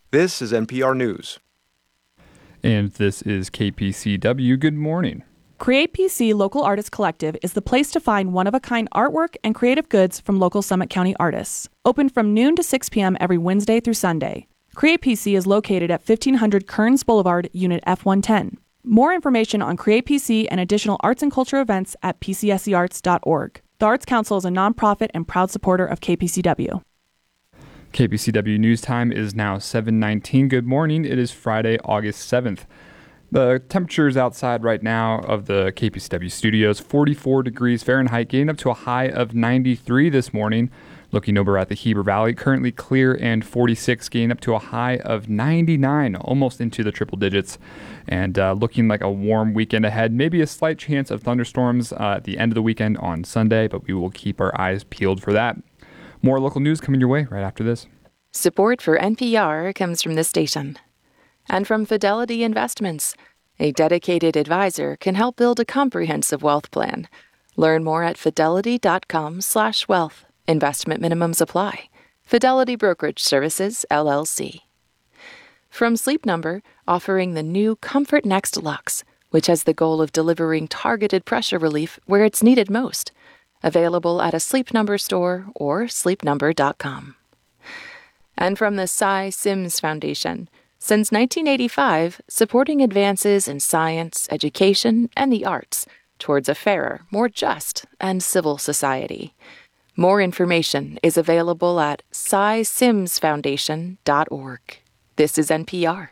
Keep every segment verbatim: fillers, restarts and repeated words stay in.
This is N P R News. And this is K P C W. Good morning. Create P C Local Artists Collective is the place to find one-of-a-kind artwork and creative goods from local Summit County artists. Open from noon to six p.m. every Wednesday through Sunday. Create P C is located at fifteen hundred Kearns Boulevard, Unit F one ten. More information on Create P C and additional arts and culture events at p c s e arts dot org. The Arts Council is a nonprofit and proud supporter of K P C W. K P C W News Time is now seven nineteen. Good morning. It is Friday, August seventh. The temperatures outside right now of the K P C W studios, forty-four degrees Fahrenheit, getting up to a high of ninety-three this morning. Looking over at the Heber Valley, currently clear and forty-six, getting up to a high of ninety-nine, almost into the triple digits. And uh, looking like a warm weekend ahead. Maybe a slight chance of thunderstorms uh, at the end of the weekend on Sunday, but we will keep our eyes peeled for that. More local news coming your way right after this. Support for N P R comes from this station. And from Fidelity Investments. A dedicated advisor can help build a comprehensive wealth plan. Learn more at fidelity.com slash wealth. Investment minimums apply. Fidelity Brokerage Services, L L C. From Sleep Number, offering the new Comfort Next Luxe, which has the goal of delivering targeted pressure relief where it's needed most. Available at a Sleep Number store or sleep number dot com. And from the Cy Sims Foundation. Since nineteen eighty-five, supporting advances in science, education, and the arts towards a fairer, more just, and civil society. More information is available at cy sims foundation dot org. This is N P R.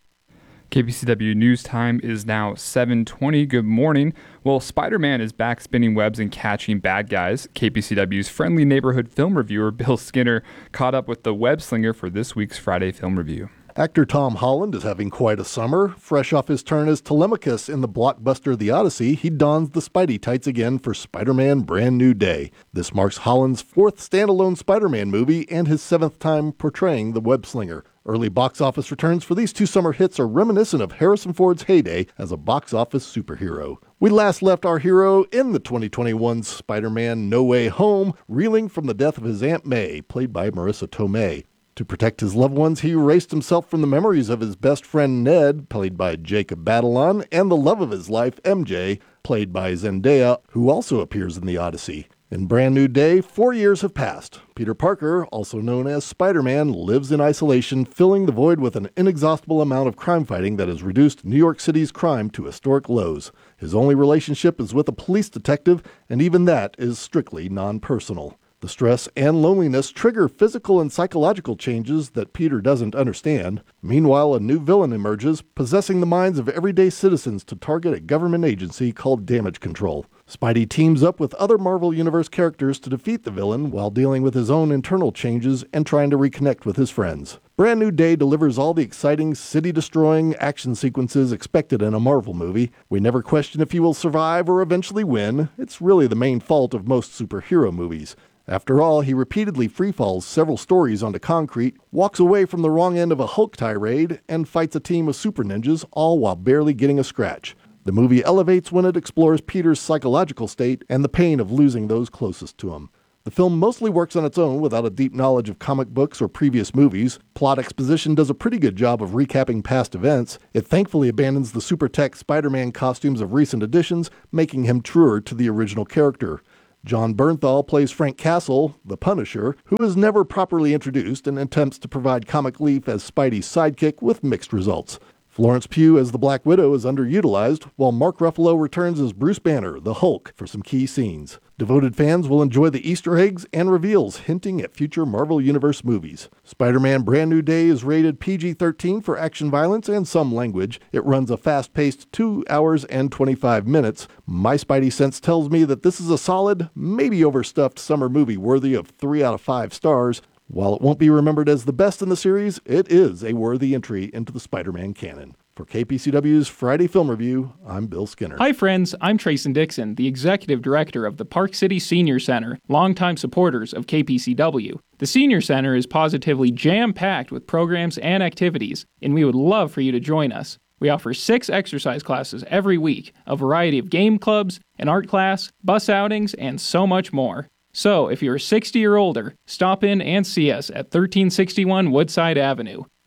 K P C W News Time is now seven twenty. Good morning. Well, Spider-Man is back spinning webs and catching bad guys. K P C W's friendly neighborhood film reviewer Bill Skinner caught up with the web slinger for this week's Friday Film Review. Actor Tom Holland is having quite a summer. Fresh off his turn as Telemachus in the blockbuster The Odyssey, he dons the Spidey tights again for Spider-Man Brand New Day. This marks Holland's fourth standalone Spider-Man movie and his seventh time portraying the web-slinger. Early box office returns for these two summer hits are reminiscent of Harrison Ford's heyday as a box office superhero. We last left our hero in the twenty twenty-one Spider-Man No Way Home, reeling from the death of his Aunt May, played by Marissa Tomei. To protect his loved ones, he erased himself from the memories of his best friend Ned, played by Jacob Batalon, and the love of his life, M J, played by Zendaya, who also appears in The Odyssey. In Brand New Day, four years have passed. Peter Parker, also known as Spider-Man, lives in isolation, filling the void with an inexhaustible amount of crime fighting that has reduced New York City's crime to historic lows. His only relationship is with a police detective, and even that is strictly non-personal. The stress and loneliness trigger physical and psychological changes that Peter doesn't understand. Meanwhile, a new villain emerges, possessing the minds of everyday citizens to target a government agency called Damage Control. Spidey teams up with other Marvel Universe characters to defeat the villain while dealing with his own internal changes and trying to reconnect with his friends. Brand New Day delivers all the exciting, city-destroying action sequences expected in a Marvel movie. We never question if he will survive or eventually win. It's really the main fault of most superhero movies. After all, he repeatedly freefalls several stories onto concrete, walks away from the wrong end of a Hulk tirade, and fights a team of super ninjas, all while barely getting a scratch. The movie elevates when it explores Peter's psychological state and the pain of losing those closest to him. The film mostly works on its own without a deep knowledge of comic books or previous movies. Plot exposition does a pretty good job of recapping past events. It thankfully abandons the super tech Spider-Man costumes of recent editions, making him truer to the original character. John Bernthal plays Frank Castle, the Punisher, who is never properly introduced and attempts to provide comic relief as Spidey's sidekick with mixed results. Florence Pugh as the Black Widow is underutilized, while Mark Ruffalo returns as Bruce Banner, the Hulk, for some key scenes. Devoted fans will enjoy the Easter eggs and reveals hinting at future Marvel Universe movies. Spider-Man Brand New Day is rated P G thirteen for action violence and some language. It runs a fast-paced two hours and twenty-five minutes. My Spidey sense tells me that this is a solid, maybe overstuffed summer movie worthy of three out of five stars. While it won't be remembered as the best in the series, it is a worthy entry into the Spider-Man canon. For K P C W's Friday Film Review, I'm Bill Skinner. Hi friends, I'm Trayson Dixon, the Executive Director of the Park City Senior Center, longtime supporters of K P C W. The Senior Center is positively jam-packed with programs and activities, and we would love for you to join us. We offer six exercise classes every week, a variety of game clubs, an art class, bus outings, and so much more. So, if you're sixty or older, stop in and see us at thirteen sixty-one Woodside Avenue.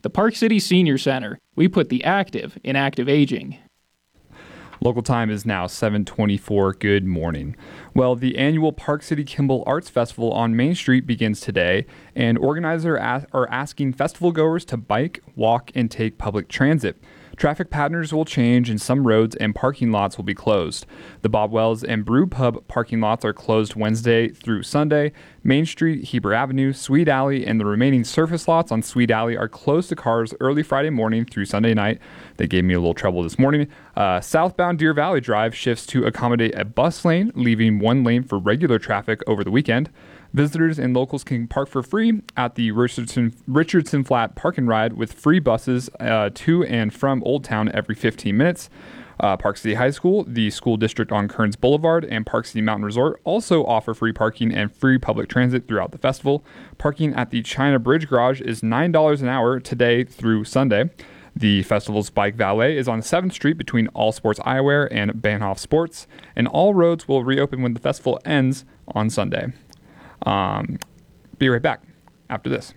The Park City Senior Center. We put the active in active aging. Local time is now seven twenty-four. Good morning. Well, the annual Park City Kimball Arts Festival on Main Street begins today, and organizers are asking festival goers to bike, walk, and take public transit. Traffic patterns will change and some roads and parking lots will be closed. The Bob Wells and Brew Pub parking lots are closed Wednesday through Sunday. Main Street, Heber Avenue, Sweet Alley, and the remaining surface lots on Sweet Alley are closed to cars early Friday morning through Sunday night. They gave me a little trouble this morning. Uh, southbound Deer Valley Drive shifts to accommodate a bus lane, leaving one lane for regular traffic over the weekend. Visitors and locals can park for free at the Richardson, Richardson Flat Park and Ride with free buses uh, to and from Old Town every fifteen minutes. Uh, Park City High School, the school district on Kearns Boulevard, and Park City Mountain Resort also offer free parking and free public transit throughout the festival. Parking at the China Bridge Garage is nine dollars an hour today through Sunday. The festival's bike valet is on seventh Street between All Sports Eyewear and Bahnhof Sports, and all roads will reopen when the festival ends on Sunday. Um, be right back after this.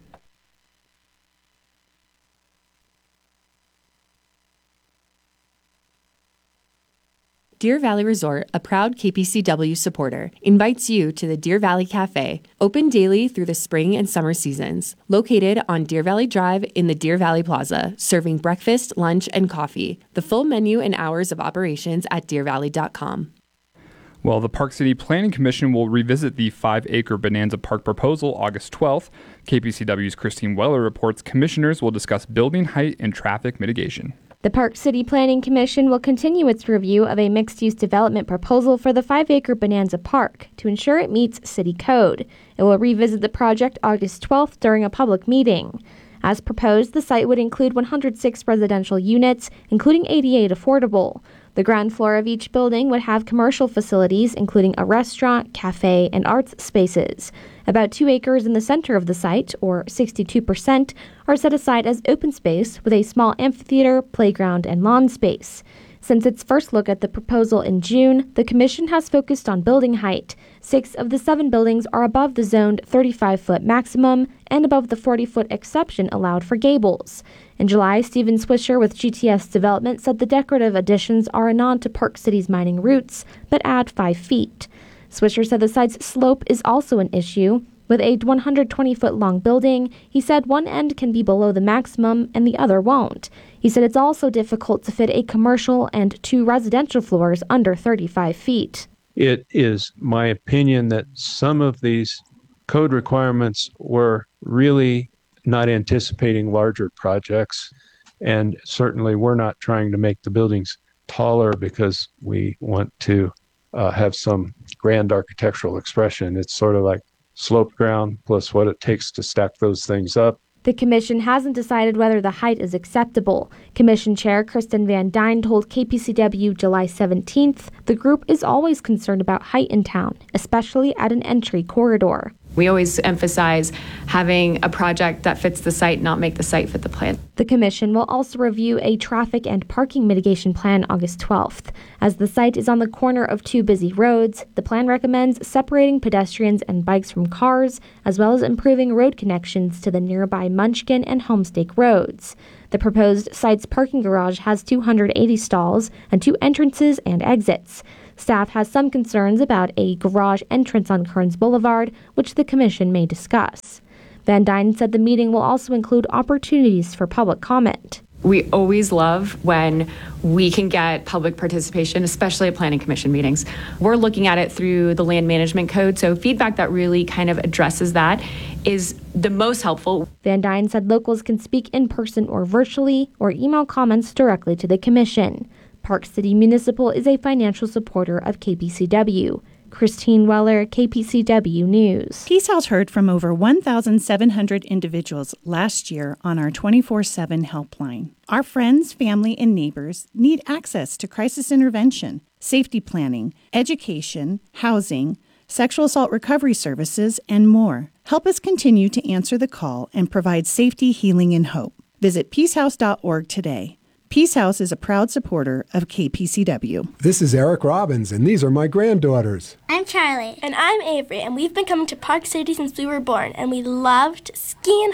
Deer Valley Resort, a proud K P C W supporter, invites you to the Deer Valley Cafe, open daily through the spring and summer seasons. Located on Deer Valley Drive in the Deer Valley Plaza, serving breakfast, lunch, and coffee. The full menu and hours of operations at deer valley dot com. Well, the Park City Planning Commission will revisit the five-acre Bonanza Park proposal August twelfth. K P C W's Christine Weller reports commissioners will discuss building height and traffic mitigation. The Park City Planning Commission will continue its review of a mixed-use development proposal for the five-acre Bonanza Park to ensure it meets city code. It will revisit the project August twelfth during a public meeting. As proposed, the site would include one hundred six residential units, including eighty-eight affordable. The ground floor of each building would have commercial facilities, including a restaurant, cafe, and arts spaces. About two acres in the center of the site, or sixty-two percent, are set aside as open space with a small amphitheater, playground, and lawn space. Since its first look at the proposal in June, the Commission has focused on building height. Six of the seven buildings are above the zoned thirty-five foot maximum and above the forty foot exception allowed for gables. In July, Stephen Swisher with G T S Development said the decorative additions are a nod to Park City's mining roots, but add five feet. Swisher said the site's slope is also an issue. With a one hundred twenty foot long building, he said one end can be below the maximum and the other won't. He said it's also difficult to fit a commercial and two residential floors under thirty-five feet. It is my opinion that some of these code requirements were really not anticipating larger projects, and certainly we're not trying to make the buildings taller because we want to uh, have some grand architectural expression. It's sort of like sloped ground plus what it takes to stack those things up. The Commission hasn't decided whether the height is acceptable. Commission Chair Kristen Van Dyne told K P C W July seventeenth the group is always concerned about height in town, especially at an entry corridor. We always emphasize having a project that fits the site, not make the site fit the plan. The Commission will also review a traffic and parking mitigation plan August twelfth. As the site is on the corner of two busy roads, the plan recommends separating pedestrians and bikes from cars, as well as improving road connections to the nearby Munchkin and Homestake roads. The proposed site's parking garage has two hundred eighty stalls and two entrances and exits. Staff has some concerns about a garage entrance on Kearns Boulevard, which the Commission may discuss. Van Dyne said the meeting will also include opportunities for public comment. We always love when we can get public participation, especially at Planning Commission meetings. We're looking at it through the Land Management Code, so feedback that really kind of addresses that is the most helpful. Van Dyne said locals can speak in person or virtually, or email comments directly to the Commission. Park City Municipal is a financial supporter of K P C W. Christine Weller, K P C W News. Peace House heard from over one thousand seven hundred individuals last year on our twenty-four seven helpline. Our friends, family, and neighbors need access to crisis intervention, safety planning, education, housing, sexual assault recovery services, and more. Help us continue to answer the call and provide safety, healing, and hope. Visit peace house dot org today. Peace House is a proud supporter of K P C W. This is Eric Robbins, and these are my granddaughters. I'm Charlie. And I'm Avery, and we've been coming to Park City since we were born, and we love to ski and hike.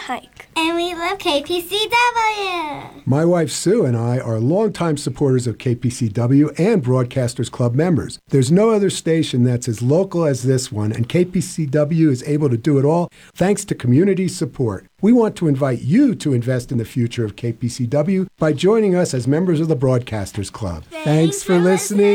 And we love K P C W. My wife Sue and I are longtime supporters of K P C W and Broadcasters Club members. There's no other station that's as local as this one, and K P C W is able to do it all thanks to community support. We want to invite you to invest in the future of K P C W by joining us as members of the Broadcasters Club. Thanks, Thanks for listening. listening.